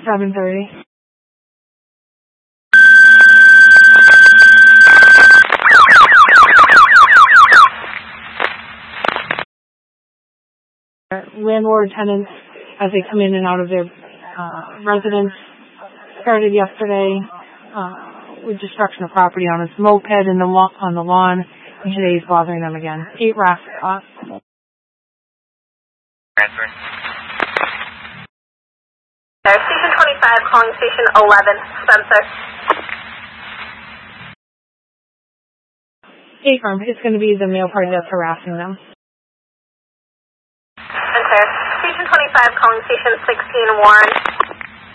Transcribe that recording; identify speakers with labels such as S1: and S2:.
S1: 7:30. Landlord tenants, as they come in and out of their residence, started yesterday with destruction of property on his moped and on the lawn, and today he's bothering them again. 8 rafts.
S2: Transferring.
S3: Station 25 calling Station 11, Spencer.
S1: 8 firm. It's going to be the male party that's harassing them.
S3: Spencer. Station 25 calling Station 16, Warren.